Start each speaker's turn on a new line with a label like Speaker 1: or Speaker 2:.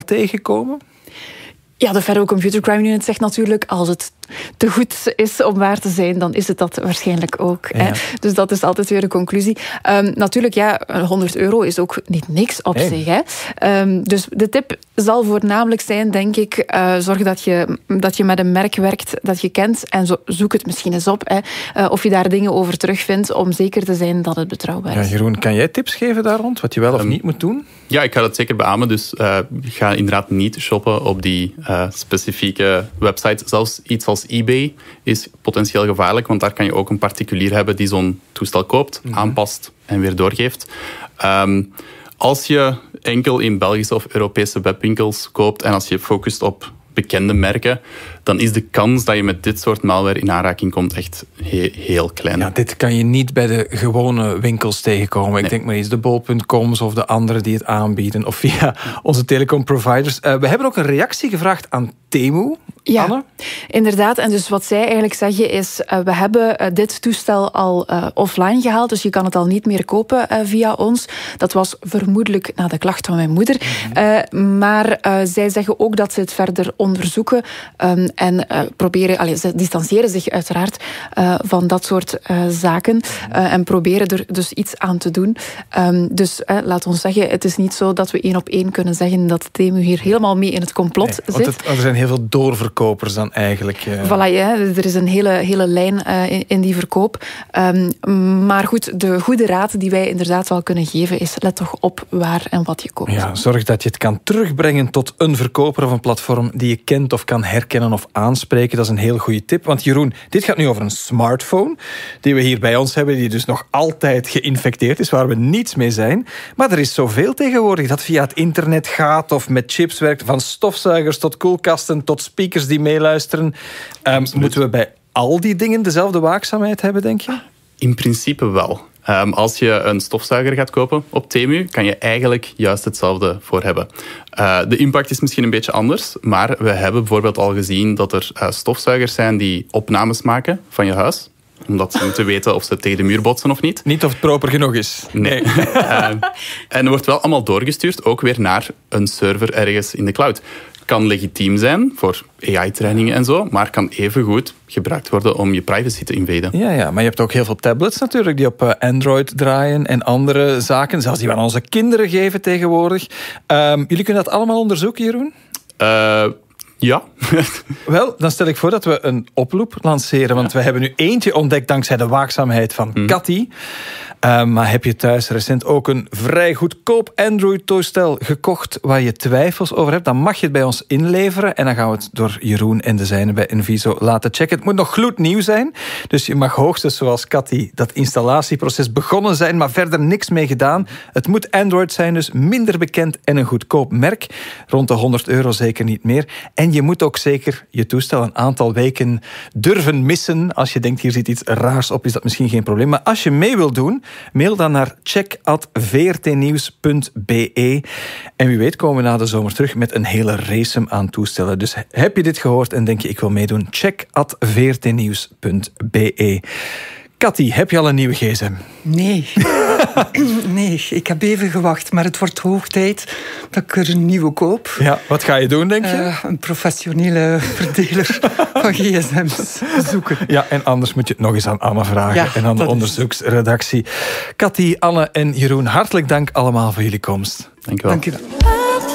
Speaker 1: tegenkomen?
Speaker 2: Ja, de Federal Computer Crime Unit zegt natuurlijk, als het te goed is om waar te zijn, dan is het dat waarschijnlijk ook. Ja. Hè? Dus dat is altijd weer de conclusie. Natuurlijk, ja, €100 is ook niet niks op zich. Hè? Dus de tip zal voornamelijk zijn, denk ik, zorg dat je met een merk werkt dat je kent en zoek het misschien eens op. Hè? Of je daar dingen over terugvindt om zeker te zijn dat het betrouwbaar is.
Speaker 1: Ja, Jeroen, kan jij tips geven daar rond? Wat je wel of niet moet doen?
Speaker 3: Ja, ik ga dat zeker beamen. Dus ga inderdaad niet shoppen op die specifieke website. Zelfs iets als eBay is potentieel gevaarlijk, want daar kan je ook een particulier hebben die zo'n toestel koopt, aanpast en weer doorgeeft. Als je enkel in Belgische of Europese webwinkels koopt en als je focust op bekende merken, dan is de kans dat je met dit soort malware in aanraking komt echt heel klein.
Speaker 1: Ja, dit kan je niet bij de gewone winkels tegenkomen. Nee. Ik denk maar eens de bol.coms of de anderen die het aanbieden. Of via onze telecomproviders. We hebben ook een reactie gevraagd aan Temu.
Speaker 2: Ja,
Speaker 1: Anne?
Speaker 2: Inderdaad. En dus wat zij eigenlijk zeggen is, we hebben dit toestel al offline gehaald, dus je kan het al niet meer kopen via ons. Dat was vermoedelijk na de klacht van mijn moeder. Maar zij zeggen ook dat ze het verder onderzoeken en proberen, ze distancieren zich uiteraard van dat soort zaken en proberen er dus iets aan te doen. Dus laat ons zeggen, het is niet zo dat we 1 op 1 kunnen zeggen dat Temu hier helemaal mee in het complot zit.
Speaker 1: Er zijn heel veel doorverkopers dan eigenlijk.
Speaker 2: Voilà, ja, er is een hele lijn in die verkoop. Maar goed, de goede raad die wij inderdaad wel kunnen geven is, let toch op waar en wat je koopt.
Speaker 1: Ja, zorg dat je het kan terugbrengen tot een verkoper of een platform die je kent of kan herkennen of aanspreken. Dat is een heel goede tip. Want Jeroen, dit gaat nu over een smartphone die we hier bij ons hebben, die dus nog altijd geïnfecteerd is, waar we niets mee zijn. Maar er is zoveel tegenwoordig dat via het internet gaat of met chips werkt, van stofzuigers tot koelkasten tot speakers die meeluisteren. Moeten we bij al die dingen dezelfde waakzaamheid hebben, denk je?
Speaker 3: In principe wel. Als je een stofzuiger gaat kopen op Temu, kan je eigenlijk juist hetzelfde voor hebben. De impact is misschien een beetje anders, maar we hebben bijvoorbeeld al gezien dat er stofzuigers zijn die opnames maken van je huis, omdat ze moeten weten of ze tegen de muur botsen of niet.
Speaker 1: Niet of het proper genoeg is.
Speaker 3: Nee. En er wordt wel allemaal doorgestuurd, ook weer naar een server ergens in de cloud. Kan legitiem zijn voor AI-trainingen en zo, maar kan evengoed gebruikt worden om je privacy te invaden.
Speaker 1: Ja, maar je hebt ook heel veel tablets natuurlijk die op Android draaien en andere zaken, zelfs die we aan onze kinderen geven tegenwoordig. Jullie kunnen dat allemaal onderzoeken, Jeroen?
Speaker 3: Ja.
Speaker 1: Wel, dan stel ik voor dat we een oproep lanceren, want we hebben nu eentje ontdekt dankzij de waakzaamheid van Cathy. Maar heb je thuis recent ook een vrij goedkoop Android-toestel gekocht waar je twijfels over hebt, dan mag je het bij ons inleveren en dan gaan we het door Jeroen en de zijne bij Enviso laten checken. Het moet nog gloednieuw zijn, dus je mag hoogstens, zoals Cathy, dat installatieproces begonnen zijn, maar verder niks mee gedaan. Het moet Android zijn, dus minder bekend en een goedkoop merk. Rond de €100 zeker niet meer. En je moet ook zeker je toestel een aantal weken durven missen. Als je denkt, hier zit iets raars op, is dat misschien geen probleem. Maar als je mee wilt doen, mail dan naar check@vrtnieuws.be. En wie weet komen we na de zomer terug met een hele race aan toestellen. Dus heb je dit gehoord en denk je, ik wil meedoen? check@vrtnieuws.be. Cathy, heb je al een nieuwe gsm?
Speaker 4: Nee. Nee, ik heb even gewacht, maar het wordt hoog tijd dat ik er een nieuwe koop.
Speaker 1: Ja, wat ga je doen, denk je?
Speaker 4: Een professionele verdeler van gsm's zoeken.
Speaker 1: Ja, en anders moet je het nog eens aan Anne vragen en aan de onderzoeksredactie. Cathy, Anne en Jeroen, hartelijk dank allemaal voor jullie komst.
Speaker 3: Dank je wel.
Speaker 4: Dank je wel.